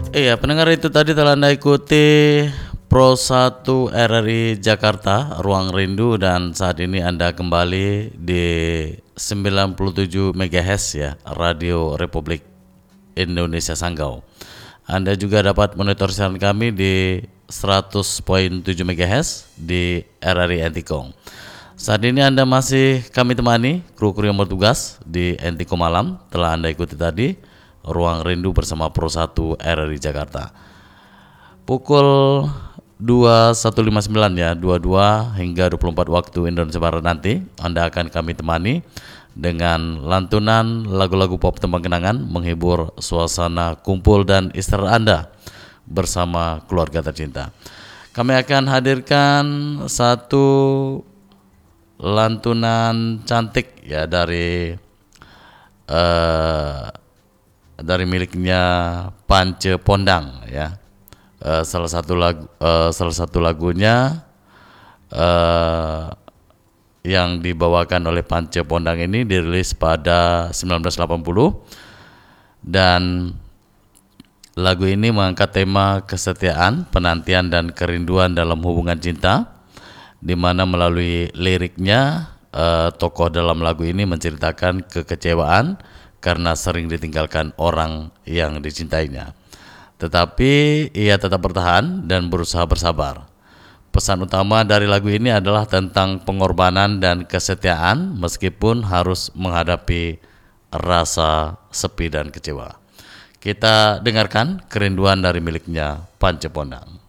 Iya, pendengar, itu tadi telah Anda ikuti Pro 1 RRI Jakarta, Ruang Rindu, dan saat ini Anda kembali di 97 MHz ya, Radio Republik Indonesia Sanggau. Anda juga dapat monitor siaran kami di 100.7 MHz di RRI Entikong. Saat ini Anda masih kami temani kru-kru yang bertugas di Entikong Malam. Telah Anda ikuti tadi Ruang Rindu bersama Pro 1 RRI Jakarta. Pukul 21.59 ya, 22 hingga 24 waktu Indonesia Barat nanti Anda akan kami temani dengan lantunan lagu-lagu pop tembang kenangan menghibur suasana kumpul dan istirahat Anda bersama keluarga tercinta. Kami akan hadirkan satu lantunan cantik ya dari miliknya Pance Pondang ya. Salah satu lagunya yang dibawakan oleh Pance Pondang ini dirilis pada 1980, dan lagu ini mengangkat tema kesetiaan, penantian, dan kerinduan dalam hubungan cinta, di mana melalui liriknya tokoh dalam lagu ini menceritakan kekecewaan karena sering ditinggalkan orang yang dicintainya. Tetapi ia tetap bertahan dan berusaha bersabar. Pesan utama dari lagu ini adalah tentang pengorbanan dan kesetiaan meskipun harus menghadapi rasa sepi dan kecewa. Kita dengarkan kerinduan dari miliknya Pance Pondang.